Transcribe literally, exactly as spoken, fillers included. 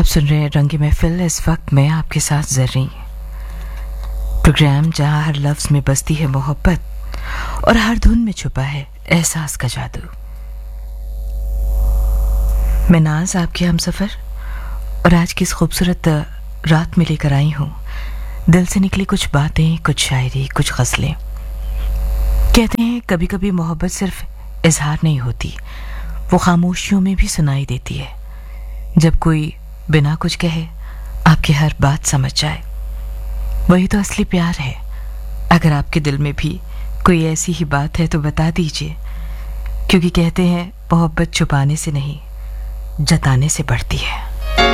सुन रहे हैं रंग महफिल। इस वक्त मैं आपके साथ ज़र्री, प्रोग्राम जहां हर लफ्ज़ में बसती है मोहब्बत और हर धुन में छुपा है एहसास का जादू। मैं नाज आपके हमसफ़र और आज की इस खूबसूरत रात में लेकर आई हूँ दिल से निकली कुछ बातें, कुछ शायरी, कुछ गज़लें। कहते हैं कभी कभी मोहब्बत सिर्फ इजहार नहीं होती, वो खामोशियों में भी सुनाई देती है। जब कोई बिना कुछ कहे आपकी हर बात समझ जाए, वही तो असली प्यार है। अगर आपके दिल में भी कोई ऐसी ही बात है तो बता दीजिए, क्योंकि कहते हैं मोहब्बत छुपाने से नहीं जताने से बढ़ती है।